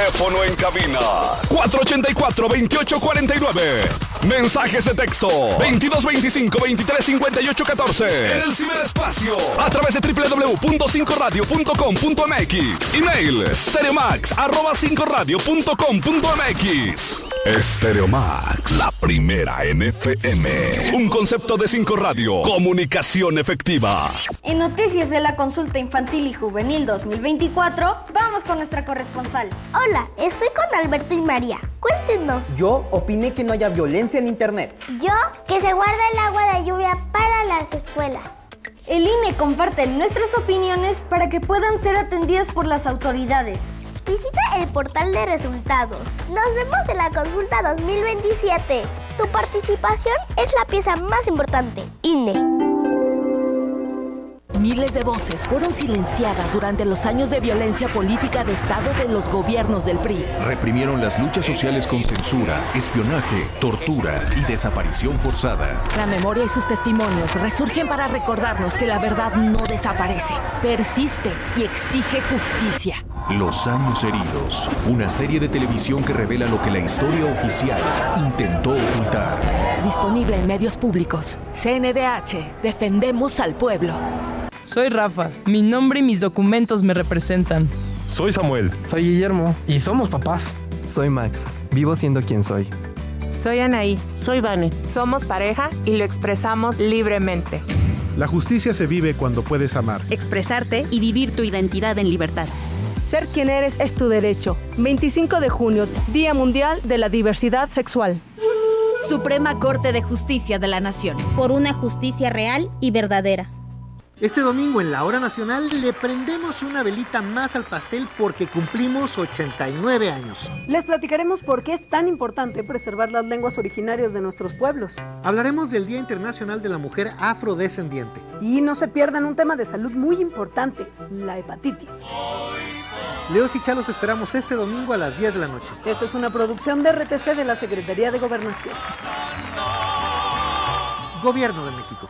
Teléfono en cabina 484-2849. Mensajes de texto 2225-235814. En el ciberespacio a través de www.5radio.com.mx. Email stereomax@5radio.com.mx. Stereomax, la primera en FM. Un concepto de 5 Radio. Comunicación efectiva. En noticias de la consulta infantil y juvenil 2024, vamos con nuestra corresponsal. Hola, estoy con Alberto y María. Cuéntenos. Yo opiné que no haya violencia en internet. Yo, que se guarda el agua de lluvia para las escuelas. El INE comparte nuestras opiniones para que puedan ser atendidas por las autoridades. Visita el portal de resultados. Nos vemos en la consulta 2027. Tu participación es la pieza más importante. INE. Miles de voces fueron silenciadas durante los años de violencia política de Estado de los gobiernos del PRI. Reprimieron las luchas sociales con censura, espionaje, tortura y desaparición forzada. La memoria y sus testimonios resurgen para recordarnos que la verdad no desaparece, persiste y exige justicia. Los años heridos, una serie de televisión que revela lo que la historia oficial intentó ocultar. Disponible en medios públicos. CNDH, defendemos al pueblo. Soy Rafa, mi nombre y mis documentos me representan. Soy Samuel. Soy Guillermo y somos papás. Soy Max, vivo siendo quien soy. Soy Anaí. Soy Vane. Somos pareja y lo expresamos libremente. La justicia se vive cuando puedes amar, expresarte y vivir tu identidad en libertad. Ser quien eres es tu derecho. 25 de junio, Día Mundial de la Diversidad Sexual. Suprema Corte de Justicia de la Nación. Por una justicia real y verdadera. Este domingo en la Hora Nacional le prendemos una velita más al pastel porque cumplimos 89 años. Les platicaremos por qué es tan importante preservar las lenguas originarias de nuestros pueblos. Hablaremos del Día Internacional de la Mujer Afrodescendiente. Y no se pierdan un tema de salud muy importante, la hepatitis. Leos y Chalos esperamos este domingo a las 10 de la noche. Esta es una producción de RTC de la Secretaría de Gobernación. Gobierno de México.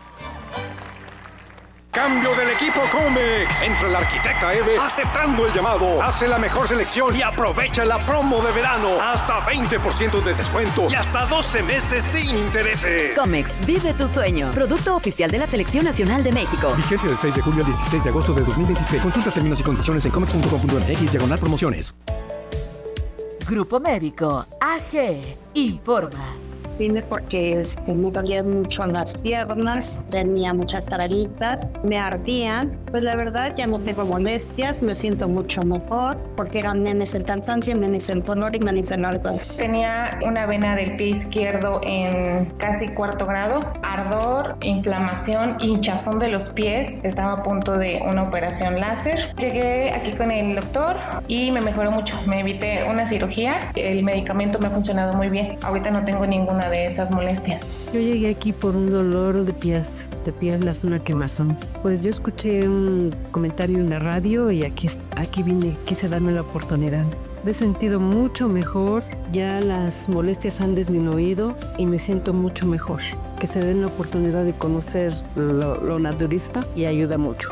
Cambio del equipo Comex. Entra la arquitecta Eve aceptando el llamado. Hace la mejor selección y aprovecha la promo de verano. Hasta 20% de descuento y hasta 12 meses sin intereses. Comex, vive tu sueño. Producto oficial de la Selección Nacional de México. Vigencia del 6 de julio al 16 de agosto de 2026. Consulta términos y condiciones en comex.com.mx/promociones. Grupo Médico AG informa. Vine porque me dolían mucho las piernas, tenía muchas tararitas, me ardían. Pues la verdad ya no tengo molestias, me siento mucho mejor porque eran menos el cansancio, menos el dolor y menos el ardor. Tenía una vena del pie izquierdo en casi 4º grado, ardor, inflamación, hinchazón de los pies. Estaba a punto de una operación láser. Llegué aquí con el doctor y me mejoró mucho. Me evité una cirugía. El medicamento me ha funcionado muy bien. Ahorita no tengo ninguna de esas molestias. Yo llegué aquí por un dolor de piernas, una quemazón. Pues yo escuché un comentario en la radio y aquí vine, quise darme la oportunidad. Me he sentido mucho mejor, ya las molestias han disminuido y me siento mucho mejor. Que se den la oportunidad de conocer lo naturista y ayuda mucho.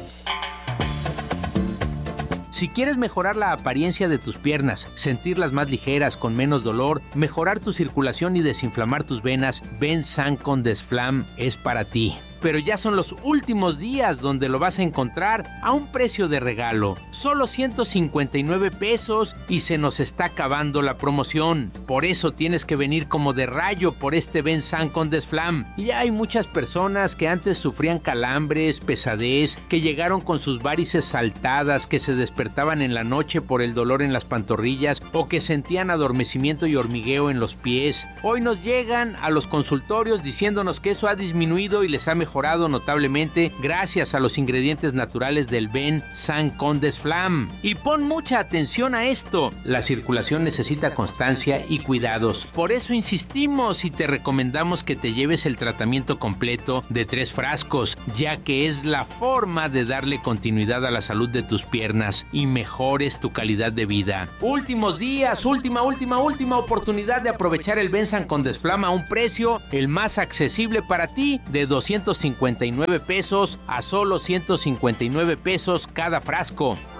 Si quieres mejorar la apariencia de tus piernas, sentirlas más ligeras, con menos dolor, mejorar tu circulación y desinflamar tus venas, Bensan con Desflam es para ti. Pero ya son los últimos días donde lo vas a encontrar a un precio de regalo. Solo 159 pesos y se nos está acabando la promoción. Por eso tienes que venir como de rayo por este Bensan con Desflam. Y hay muchas personas que antes sufrían calambres, pesadez, que llegaron con sus varices saltadas, que se despertaban en la noche por el dolor en las pantorrillas o que sentían adormecimiento y hormigueo en los pies. Hoy nos llegan a los consultorios diciéndonos que eso ha disminuido y les ha mejorado notablemente gracias a los ingredientes naturales del Bensan con Desflam. Y pon mucha atención a esto, la circulación necesita constancia y cuidados. Por eso insistimos y te recomendamos que te lleves el tratamiento completo de 3 frascos, ya que es la forma de darle continuidad a la salud de tus piernas y mejores tu calidad de vida. Últimos días, última oportunidad de aprovechar el Bensan con Desflam a un precio el más accesible para ti, de 259 pesos a solo 159 pesos cada frasco.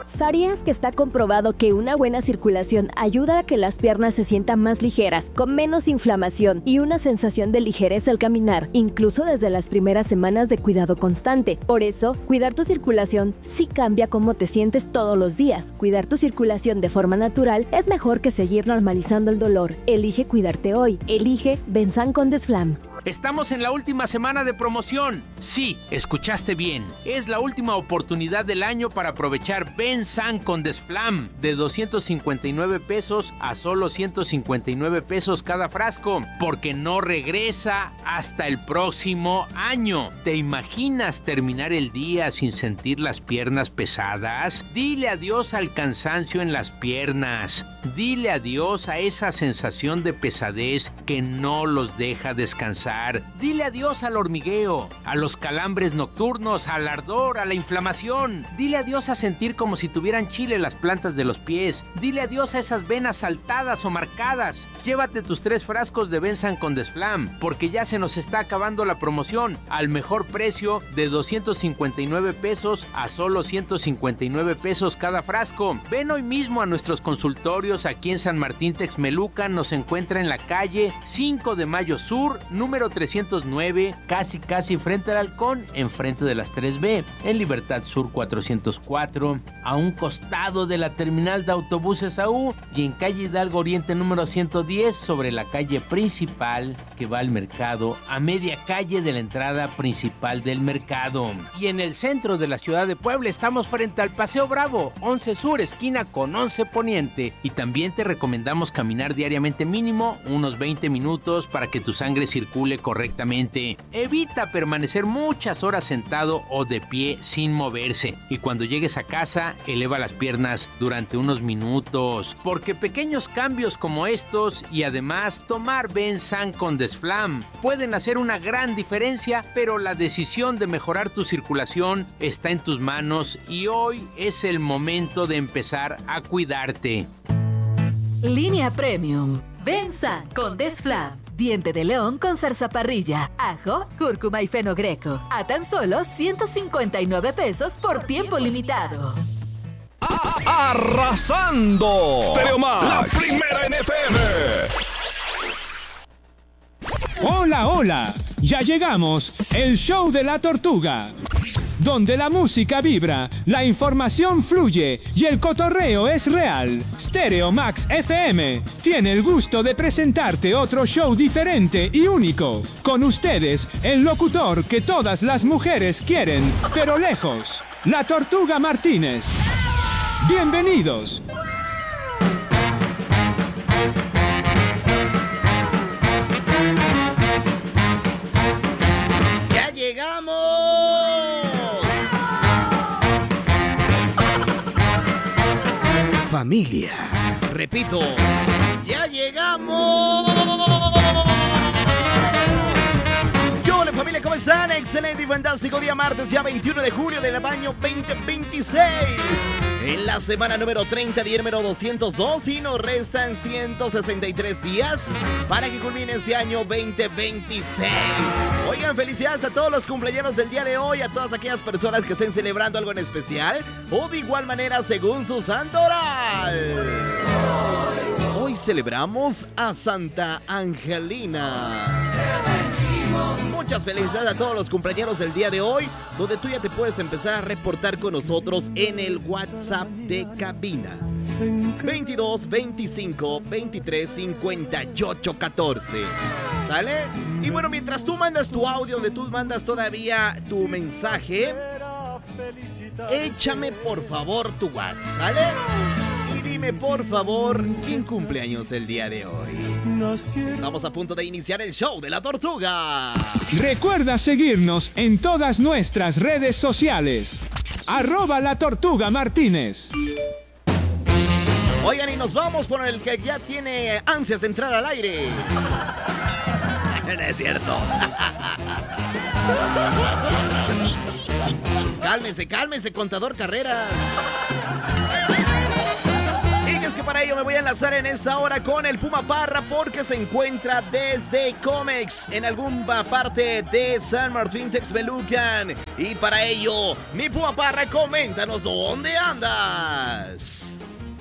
¿Sabías que está comprobado que una buena circulación ayuda a que las piernas se sientan más ligeras, con menos inflamación y una sensación de ligereza al caminar, incluso desde las primeras semanas de cuidado constante? Por eso, cuidar tu circulación sí cambia cómo te sientes todos los días. Cuidar tu circulación de forma natural es mejor que seguir normalizando el dolor. Elige cuidarte hoy. Elige Bensan con Desflam. Estamos en la última semana de promoción. Sí, escuchaste bien. Es la última oportunidad del año para aprovechar Bensan con Desflam de 259 pesos a solo 159 pesos cada frasco, porque no regresa hasta el próximo año. ¿Te imaginas terminar el día sin sentir las piernas pesadas? Dile adiós al cansancio en las piernas. Dile adiós a esa sensación de pesadez que no los deja descansar. Dile adiós al hormigueo, a los calambres nocturnos, al ardor, a la inflamación. Dile adiós a sentir como si tuvieran chile las plantas de los pies. Dile adiós a esas venas saltadas o marcadas. Llévate tus 3 frascos de Bensan con Desflam, porque ya se nos está acabando la promoción al mejor precio de 259 pesos a solo 159 pesos cada frasco. Ven hoy mismo a nuestros consultorios aquí en San Martín Texmelucan. Nos encuentra en la calle 5 de Mayo Sur, número 309, casi frente al Halcón, enfrente de las 3B, en Libertad Sur 404, a un costado de la terminal de autobuses AU y en calle Hidalgo Oriente número 110, sobre la calle principal que va al mercado, a media calle de la entrada principal del mercado. Y en el centro de la ciudad de Puebla estamos frente al Paseo Bravo, 11 Sur, esquina con 11 Poniente, y también te recomendamos caminar diariamente mínimo unos 20 minutos para que tu sangre circule correctamente. Evita permanecer muchas horas sentado o de pie sin moverse, y cuando llegues a casa eleva las piernas durante unos minutos, porque pequeños cambios como estos y además tomar Bensan con Desflam pueden hacer una gran diferencia, pero la decisión de mejorar tu circulación está en tus manos y hoy es el momento de empezar a cuidarte. Línea Premium. Bensan con Desflam. Diente de león con zarzaparrilla, ajo, cúrcuma y fenogreco. A tan solo 159 pesos por tiempo limitado. ¡Arrasando! Stereo Max, la primera en FM. Hola, hola. Ya llegamos. El show de la tortuga. Donde la música vibra, la información fluye y el cotorreo es real. Stereo Max FM tiene el gusto de presentarte otro show diferente y único. Con ustedes, el locutor que todas las mujeres quieren, pero lejos. La Tortuga Martínez. Bienvenidos. ¡Ya llegamos! Familia. Repito, ¡ya llegamos! Hola familia, ¿cómo están? Excelente y fantástico día martes, ya 21 de julio del año 2026. En la semana número 30, día número 202, y nos restan 163 días para que culmine este año 2026. Oigan, felicidades a todos los cumpleaños del día de hoy, a todas aquellas personas que estén celebrando algo en especial o de igual manera según su santo oral. Hoy celebramos a Santa Angelina. Muchas felicidades a todos los cumpleaños del día de hoy, donde tú ya te puedes empezar a reportar con nosotros en el WhatsApp de cabina. 22 25 23 58 14. ¿Sale? Y bueno, mientras tú mandas tu audio, donde tú mandas todavía tu mensaje, échame por favor tu WhatsApp, ¿sale? Y dime por favor quién cumpleaños el día de hoy. Estamos a punto de iniciar el show de la tortuga. Recuerda seguirnos en todas nuestras redes sociales. @La Tortuga Martínez. Oigan, y nos vamos por el que ya tiene ansias de entrar al aire. No es cierto. Cálmese, contador Carreras. Y es que que para ello me voy a enlazar en esta hora con el Puma Parra porque se encuentra desde Comex en alguna parte de San Martín Texmelucan. Y para ello, mi Puma Parra, coméntanos dónde andas.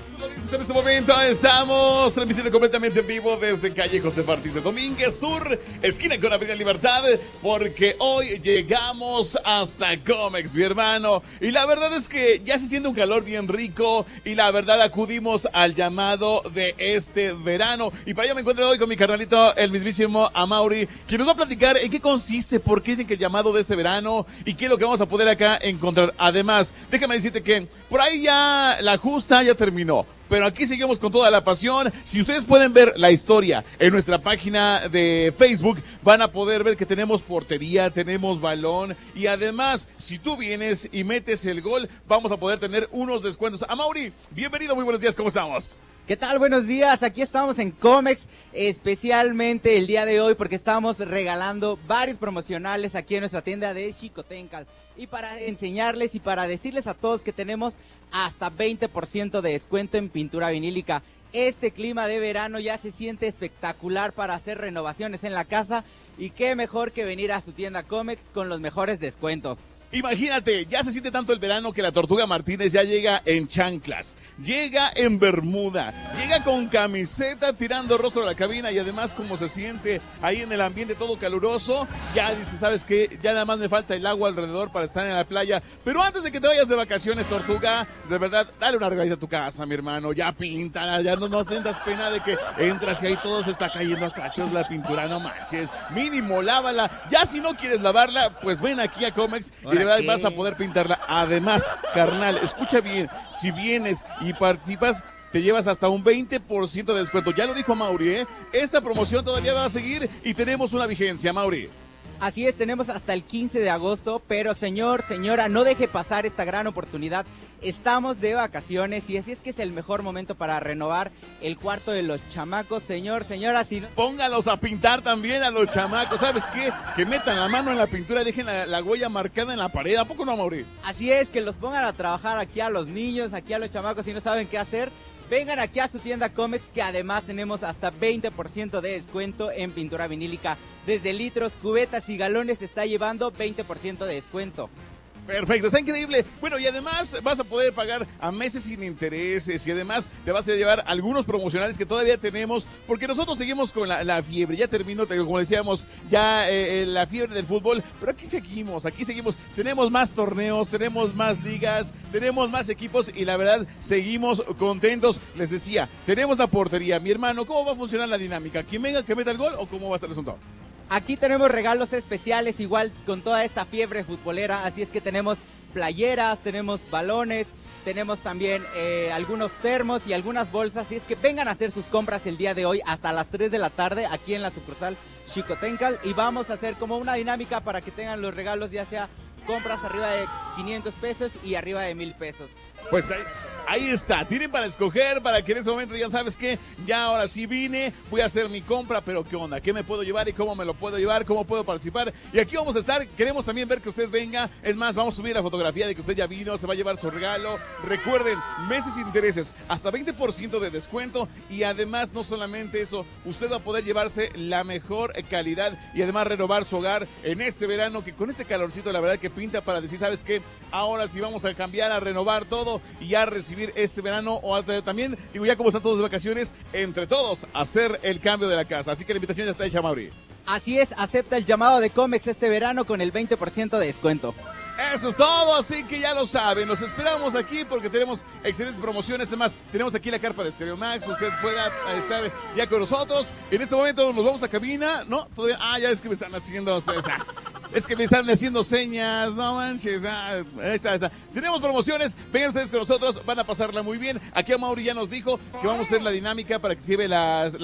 En este momento estamos transmitiendo completamente en vivo desde calle José Ortiz de Domínguez Sur, esquina con Avenida Libertad, porque hoy llegamos hasta Comex, mi hermano. Y la verdad es que ya se siente un calor bien rico y la verdad acudimos al llamado de este verano. Y para ello me encuentro hoy con mi carnalito, el mismísimo Amaury, quien nos va a platicar en qué consiste, por qué dicen que el llamado de este verano y qué es lo que vamos a poder acá encontrar. Además, déjame decirte que por ahí ya la justa ya terminó. Pero aquí seguimos con toda la pasión. Si ustedes pueden ver la historia en nuestra página de Facebook, van a poder ver que tenemos portería, tenemos balón y además, si tú vienes y metes el gol, vamos a poder tener unos descuentos. Amaury, bienvenido, muy buenos días, ¿cómo estamos? ¿Qué tal? Buenos días, aquí estamos en Comex, especialmente el día de hoy porque estamos regalando varios promocionales aquí en nuestra tienda de Xicotencal. Y para enseñarles y para decirles a todos que tenemos hasta 20% de descuento en pintura vinílica. Este clima de verano ya se siente espectacular para hacer renovaciones en la casa y qué mejor que venir a su tienda Comex con los mejores descuentos. Imagínate, ya se siente tanto el verano que la Tortuga Martínez ya llega en chanclas, llega en bermuda, llega con camiseta tirando rostro a la cabina y además como se siente ahí en el ambiente todo caluroso, ya dice, ¿sabes qué? Ya nada más me falta el agua alrededor para estar en la playa. Pero antes de que te vayas de vacaciones, Tortuga, de verdad, dale una regalita a tu casa, mi hermano, ya píntala, ya no sientas pena de que entras y ahí todo se está cayendo a cachos la pintura, no manches, mínimo lávala, ya si no quieres lavarla, pues ven aquí a Comex y de verdad vas a poder pintarla. Además, carnal, escucha bien, si vienes y participas, te llevas hasta un 20% de descuento. Ya lo dijo Amaury, ¿eh? Esta promoción todavía va a seguir y tenemos una vigencia, Amaury. Así es, tenemos hasta el 15 de agosto, pero señor, señora, no deje pasar esta gran oportunidad. Estamos de vacaciones y así es que es el mejor momento para renovar el cuarto de los chamacos. Señor, señora, si no... Póngalos a pintar también a los chamacos, ¿sabes qué? Que metan la mano en la pintura, dejen la huella marcada en la pared, ¿a poco no, Amaury? Así es, que los pongan a trabajar aquí a los niños, aquí a los chamacos, si no saben qué hacer. Vengan aquí a su tienda Comex, que además tenemos hasta 20% de descuento en pintura vinílica. Desde litros, cubetas y galones se está llevando 20% de descuento. Perfecto, está increíble. Bueno, y además vas a poder pagar a meses sin intereses y además te vas a llevar algunos promocionales que todavía tenemos porque nosotros seguimos con la fiebre. Ya terminó, como decíamos, ya la fiebre del fútbol, pero aquí seguimos. Tenemos más torneos, tenemos más ligas, tenemos más equipos y la verdad seguimos contentos. Les decía, tenemos la portería. Mi hermano, ¿cómo va a funcionar la dinámica? ¿Quién venga que meta el gol o cómo va a estar el asunto? Aquí tenemos regalos especiales igual con toda esta fiebre futbolera, así es que tenemos playeras, tenemos balones, tenemos también algunos termos y algunas bolsas, así es que vengan a hacer sus compras el día de hoy hasta las 3 de la tarde aquí en la sucursal Xicotencal y vamos a hacer como una dinámica para que tengan los regalos, ya sea compras arriba de 500 pesos y arriba de 1,000 pesos. Pues ahí está, tienen para escoger, para que en ese momento digan, ¿sabes qué? Ya ahora sí vine, voy a hacer mi compra, pero ¿qué onda? ¿Qué me puedo llevar y cómo me lo puedo llevar? ¿Cómo puedo participar? Y aquí vamos a estar, queremos también ver que usted venga, es más, vamos a subir la fotografía de que usted ya vino, se va a llevar su regalo. Recuerden, meses sin intereses, hasta 20% de descuento y además no solamente eso, usted va a poder llevarse la mejor calidad y además renovar su hogar en este verano, que con este calorcito la verdad que pinta para decir, ¿sabes qué? Ahora sí vamos a cambiar, a renovar todo y ya recibir este verano o también, digo, ya como están todos de vacaciones, entre todos hacer el cambio de la casa. Así que la invitación ya está hecha, Amaury. Así es, acepta el llamado de Comex este verano con el 20% de descuento. Eso es todo, así que ya lo saben, los esperamos aquí porque tenemos excelentes promociones, además tenemos aquí la carpa de Stereo Max, usted pueda estar ya con nosotros. En este momento nos vamos a cabina, ¿no? Todavía, ya es que me están haciendo ustedes, es que me están haciendo señas, no manches, ahí está. Tenemos promociones, vengan ustedes con nosotros, van a pasarla muy bien. Aquí Amaury ya nos dijo que vamos a hacer la dinámica para que se lleve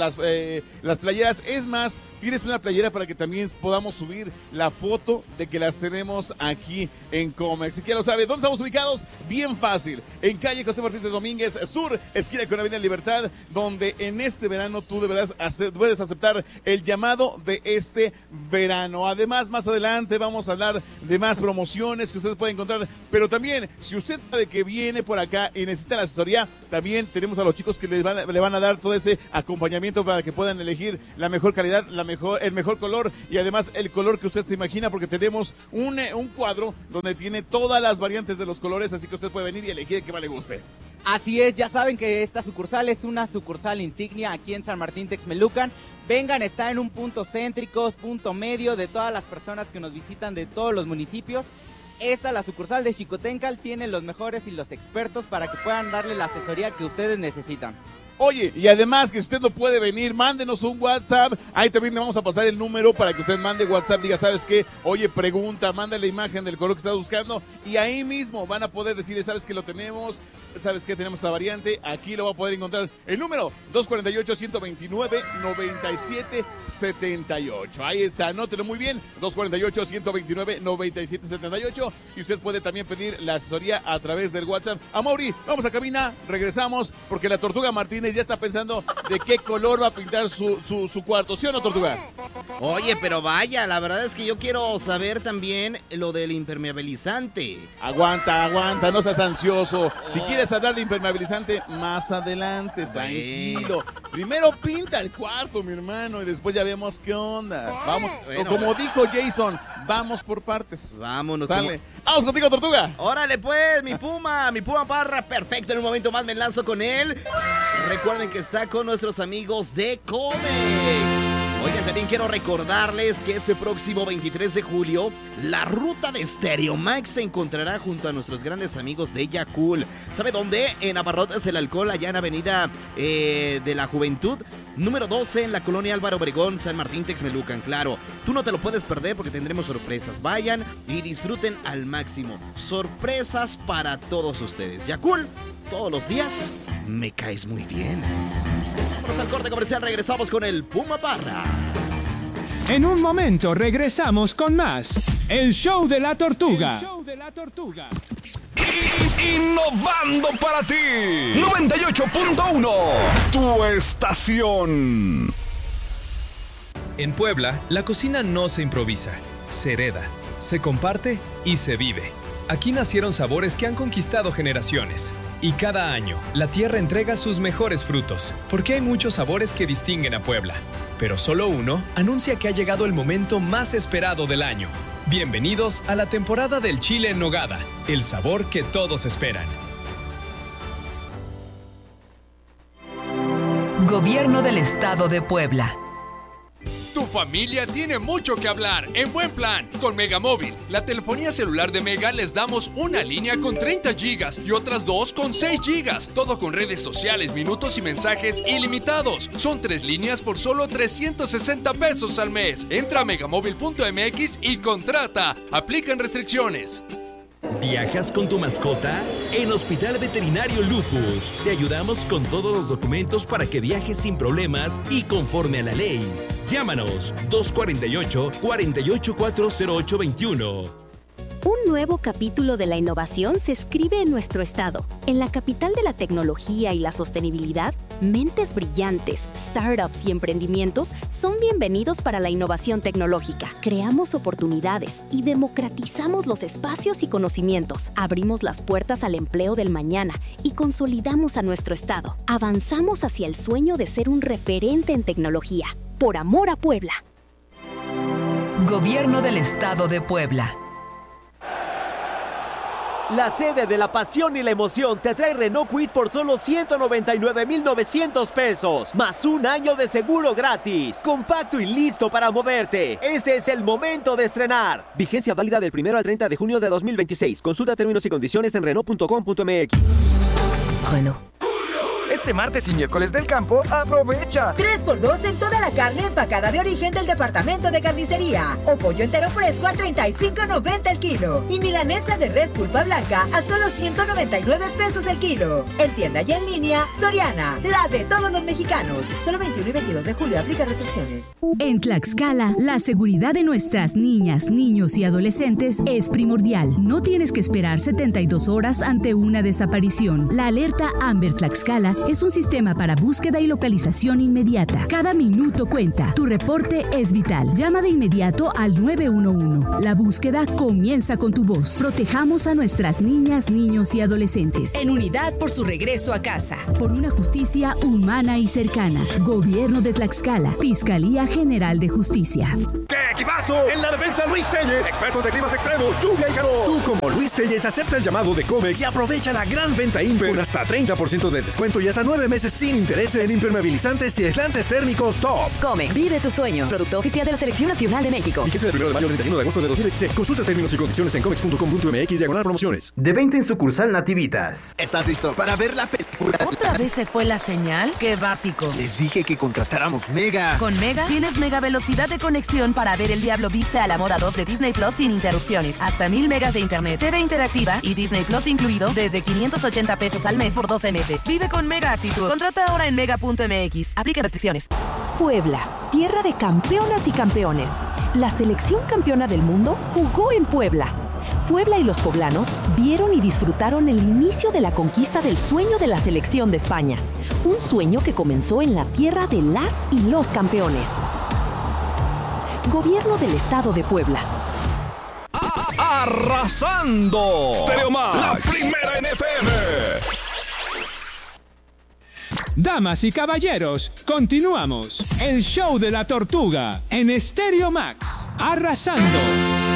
las playeras. Es más, tienes una playera para que también podamos subir la foto de que las tenemos aquí en Comex. Así que ya lo sabe, ¿dónde estamos ubicados? Bien fácil, en calle José Ortiz de Domínguez Sur, esquina con Avenida Libertad, donde en este verano tú deberás puedes aceptar el llamado de este verano. Además, más adelante adelante vamos a hablar de más promociones que ustedes pueden encontrar, pero también, si usted sabe que viene por acá y necesita la asesoría, también tenemos a los chicos que le van a dar todo ese acompañamiento para que puedan elegir la mejor calidad, el mejor color y además el color que usted se imagina, porque tenemos un cuadro donde tiene todas las variantes de los colores, así que usted puede venir y elegir el que más le guste. Así es, ya saben que esta sucursal es una sucursal insignia aquí en San Martín Texmelucan. Vengan, está en un punto céntrico, punto medio de todas las personas que nos visitan de todos los municipios. La sucursal de Xicoténcal, tiene los mejores y los expertos para que puedan darle la asesoría que ustedes necesitan. Oye, y además que si usted no puede venir, mándenos un WhatsApp. Ahí también le vamos a pasar el número para que usted mande WhatsApp. Diga, ¿sabes qué? Oye, pregunta, manda la imagen del color que está buscando. Y ahí mismo van a poder decirle, ¿sabes qué? Lo tenemos. ¿Sabes qué? Tenemos esa variante. Aquí lo va a poder encontrar. El número 248-129-9778. Ahí está, anótelo muy bien. 248-129-9778. Y usted puede también pedir la asesoría a través del WhatsApp. Amaury, vamos a cabina. Regresamos porque la Tortuga Martínez ya está pensando de qué color va a pintar su cuarto, ¿sí o no, Tortuga? Oye, pero vaya, la verdad es que yo quiero saber también lo del impermeabilizante. Aguanta, no seas ansioso. Si quieres hablar de impermeabilizante, más adelante, tranquilo. Primero pinta el cuarto, mi hermano, y después ya vemos qué onda. Vamos, como dijo Jason, vamos por partes. Vámonos. Vamos contigo, Tortuga. Órale, pues, mi Puma Parra, perfecto. En un momento más me lanzo con él. Recuerden que está con nuestros amigos de Comex. Oigan, también quiero recordarles que este próximo 23 de julio, la ruta de Stereomax se encontrará junto a nuestros grandes amigos de Yakul. ¿Sabe dónde? En Abarrotes el Alcohol, allá en Avenida de la Juventud, número 12, en la colonia Álvaro Obregón, San Martín Texmelucan. Claro, tú no te lo puedes perder porque tendremos sorpresas. Vayan y disfruten al máximo. Sorpresas para todos ustedes. Yakul, todos los días me caes muy bien. Vamos al corte comercial, regresamos con el Puma Parra. En un momento regresamos con más. El show de la tortuga. Innovando para ti. 98.1. Tu estación. En Puebla, la cocina no se improvisa, se hereda, se comparte y se vive. Aquí nacieron sabores que han conquistado generaciones. Y cada año, la tierra entrega sus mejores frutos, porque hay muchos sabores que distinguen a Puebla. Pero solo uno anuncia que ha llegado el momento más esperado del año. Bienvenidos a la temporada del chile en nogada, el sabor que todos esperan. Gobierno del Estado de Puebla. Tu familia tiene mucho que hablar en buen plan con Megamóvil. La telefonía celular de Mega les damos una línea con 30 gigas y otras 2 con 6 gigas. Todo con redes sociales, minutos y mensajes ilimitados. Son 3 líneas por solo 360 pesos al mes. Entra a megamóvil.mx y contrata. Aplican restricciones. ¿Viajas con tu mascota? En Hospital Veterinario Lupus te ayudamos con todos los documentos para que viajes sin problemas y conforme a la ley. Llámanos 248-4840-821. Un nuevo capítulo de la innovación se escribe en nuestro estado. En la capital de la tecnología y la sostenibilidad, mentes brillantes, startups y emprendimientos son bienvenidos para la innovación tecnológica. Creamos oportunidades y democratizamos los espacios y conocimientos. Abrimos las puertas al empleo del mañana y consolidamos a nuestro estado. Avanzamos hacia el sueño de ser un referente en tecnología. Por amor a Puebla. Gobierno del Estado de Puebla. La sede de la pasión y la emoción te trae Renault Kwid por solo 199,900 pesos, más un año de seguro gratis. Compacto y listo para moverte. Este es el momento de estrenar. Vigencia válida del 1 al 30 de junio de 2026. Consulta términos y condiciones en Renault.com.mx. Renault. Este martes y miércoles del campo, aprovecha 3x2 en toda la carne empacada de origen del departamento de carnicería. O pollo entero fresco a $35.90 el kilo. Y milanesa de res pulpa blanca a solo 199 pesos el kilo. En tienda y en línea, Soriana, la de todos los mexicanos. Solo 21 y 22 de julio aplica restricciones. En Tlaxcala, la seguridad de nuestras niñas, niños y adolescentes es primordial. No tienes que esperar 72 horas ante una desaparición. La alerta Amber Tlaxcala es es un sistema para búsqueda y localización inmediata. Cada minuto cuenta. Tu reporte es vital. Llama de inmediato al 911. La búsqueda comienza con tu voz. Protejamos a nuestras niñas, niños y adolescentes. En unidad por su regreso a casa. Por una justicia humana y cercana. Gobierno de Tlaxcala. Fiscalía General de Justicia. ¡Qué equipazo! En la defensa Luis Telles, expertos de climas extremos, lluvia y calor. Tú como Luis Telles acepta el llamado de Comex y aprovecha la gran venta Imper con hasta 30% de descuento y hasta 9 meses sin intereses en impermeabilizantes y aislantes térmicos top. Comex, vive tus sueños. Producto oficial de la Selección Nacional de México. Fíjese del 1 de mayo al 31 de agosto de 2016. Consulta términos y condiciones en comex.com.mx/promociones. De 20 en sucursal Nativitas. ¿Estás listo para ver la película? ¿Otra vez se fue la señal? ¡Qué básico! Les dije que contratáramos Mega. Con Mega tienes mega velocidad de conexión para ver El Diablo Viste a la Moda 2 de Disney Plus sin interrupciones. Hasta 1000 megas de internet, TV interactiva y Disney Plus incluido desde 580 pesos al mes por 12 meses. Vive con Mega Actitud. Contrata ahora en mega.mx. Aplica restricciones. Puebla, tierra de campeonas y campeones. La selección campeona del mundo jugó en Puebla. Puebla y los poblanos vieron y disfrutaron el inicio de la conquista del sueño de la selección de España. Un sueño que comenzó en la tierra de las y los campeones. Gobierno del Estado de Puebla. ¡Arrasando! Stereo Max, la primera en FM. Damas y caballeros, continuamos. El show de la tortuga en Stereo Max. Arrasando.